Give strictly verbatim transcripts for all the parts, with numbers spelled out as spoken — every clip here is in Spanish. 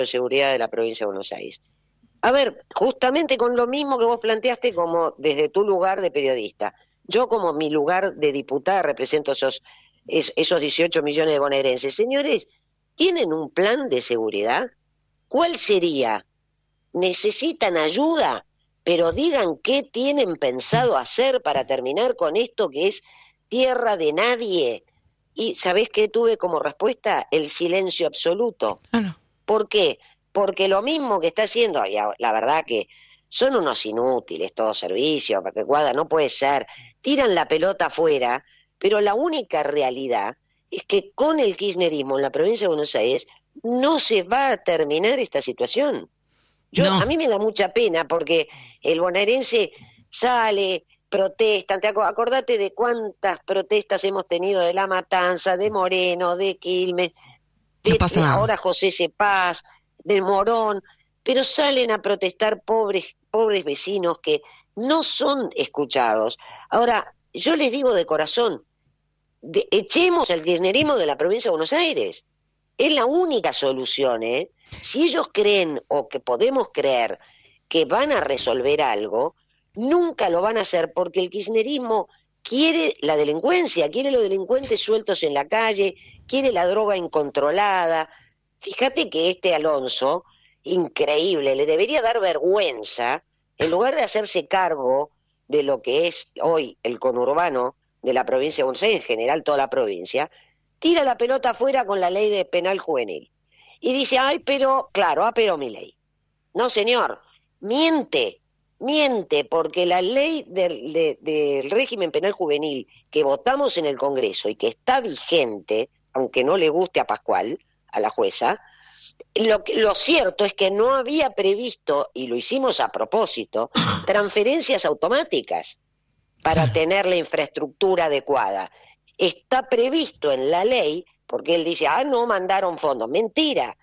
de Seguridad de la provincia de Buenos Aires. A ver, justamente con lo mismo que vos planteaste como desde tu lugar de periodista. Yo como mi lugar de diputada represento esos, es, esos dieciocho millones de bonaerenses. Señores, ¿tienen un plan de seguridad? ¿Cuál sería? ¿Necesitan ayuda? Pero digan qué tienen pensado hacer para terminar con esto que es tierra de nadie. Y ¿sabés qué tuve como respuesta? El silencio absoluto. Ah, no. ¿Por qué? Porque lo mismo que está haciendo, y la verdad que son unos inútiles todos servicios, porque Guada no puede ser, tiran la pelota afuera, pero la única realidad es que con el kirchnerismo en la provincia de Buenos Aires no se va a terminar esta situación. Yo No. A mí me da mucha pena porque el bonaerense sale, protestan, te ac- acordate de cuántas protestas hemos tenido de La Matanza, de Moreno, de Quilmes, No de, pasa de nada. ahora José Cepaz, del Morón, pero salen a protestar pobres, pobres vecinos que no son escuchados. Ahora, yo les digo de corazón, de, echemos el kirchnerismo de la provincia de Buenos Aires. Es la única solución, ¿eh? Si ellos creen o que podemos creer que van a resolver algo, nunca lo van a hacer porque el kirchnerismo quiere la delincuencia, quiere los delincuentes sueltos en la calle, quiere la droga incontrolada. Fíjate que este Alonso, increíble, le debería dar vergüenza, en lugar de hacerse cargo de lo que es hoy el conurbano de la provincia de Buenos Aires, en general toda la provincia, tira la pelota afuera con la ley de penal juvenil. Y dice, ay, pero, claro, ah, pero mi ley. No, señor, miente, miente, porque la ley del, de, del régimen penal juvenil que votamos en el Congreso y que está vigente, aunque no le guste a Pascual, a la jueza, lo, lo cierto es que no había previsto, y lo hicimos a propósito, transferencias automáticas para Claro. tener la infraestructura adecuada. Está previsto en la ley, porque él dice, ah, no mandaron fondos. Mentira.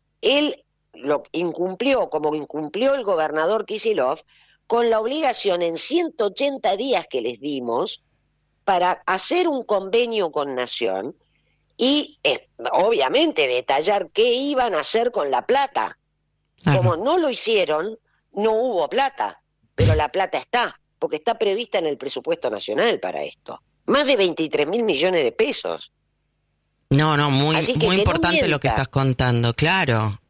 Él lo incumplió, como incumplió el gobernador Kicillof, con la obligación en ciento ochenta días que les dimos para hacer un convenio con Nación y, eh, obviamente, detallar qué iban a hacer con la plata. Claro. Como no lo hicieron, no hubo plata, pero la plata está, porque está prevista en el presupuesto nacional para esto. Más de veintitrés mil millones de pesos. No, no, muy, Así que muy que no importante lo que mienta. estás contando, claro.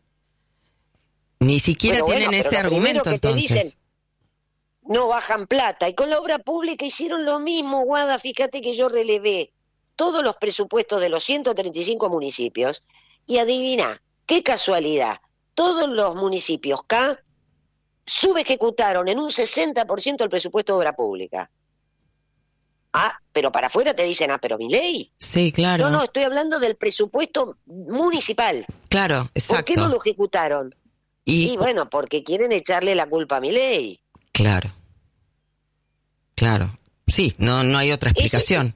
Ni siquiera Bueno, tienen bueno, pero ese lo primero argumento que te entonces. dicen, no bajan plata. Y con la obra pública hicieron lo mismo, Guada. Fíjate que yo relevé todos los presupuestos de los ciento treinta y cinco municipios y adivina, qué casualidad, todos los municipios K subejecutaron en un sesenta por ciento el presupuesto de obra pública. Ah, pero para afuera te dicen, ah, pero mi ley. Sí, claro. No, no, estoy hablando del presupuesto municipal. Claro, exacto. ¿Por qué no lo ejecutaron? Y, Y bueno, porque quieren echarle la culpa a mi ley. Claro. Claro. Sí, no, no hay otra explicación.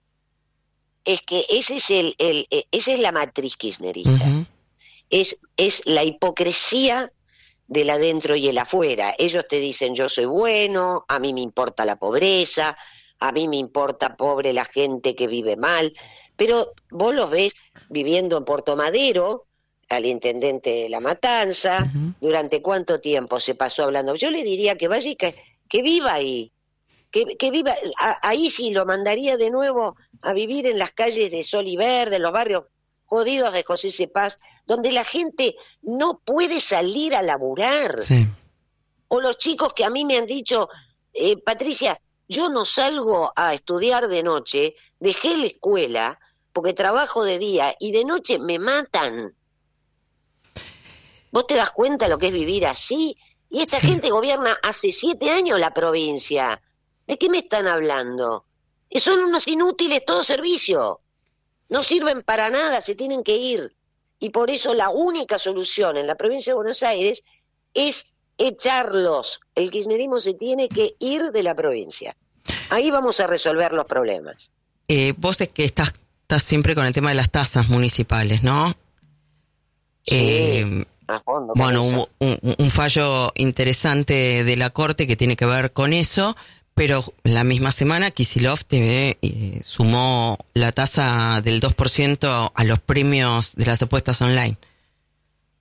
Es, es que ese es el, el, el, esa es la matriz kirchnerista. Uh-huh. Es, es la hipocresía del adentro y el afuera. Ellos te dicen, yo soy bueno, a mí me importa la pobreza, a mí me importa pobre la gente que vive mal, pero vos los ves viviendo en Puerto Madero, al intendente de La Matanza, uh-huh. ¿Durante cuánto tiempo se pasó hablando? Yo le diría que vaya y que, que viva ahí, que, que viva, a, ahí sí lo mandaría de nuevo a vivir en las calles de Sol y Verde, en los barrios jodidos de José Cepaz, donde la gente no puede salir a laburar. Sí. O los chicos que a mí me han dicho, eh, Patricia, yo no salgo a estudiar de noche, dejé la escuela porque trabajo de día y de noche me matan. ¿Vos te das cuenta lo que es vivir así? Y esta sí. gente gobierna hace siete años la provincia. ¿De qué me están hablando? Son unos inútiles todo servicio. No sirven para nada, se tienen que ir. Y por eso la única solución en la provincia de Buenos Aires es echarlos. El kirchnerismo se tiene que ir de la provincia. Ahí vamos a resolver los problemas. Eh, vos es que estás, estás siempre con el tema de las tasas municipales, ¿no? Sí, eh, a fondo. Bueno, hubo un, un fallo interesante de la Corte que tiene que ver con eso, pero la misma semana Kicillof te, eh, sumó la tasa del dos por ciento a los premios de las apuestas online.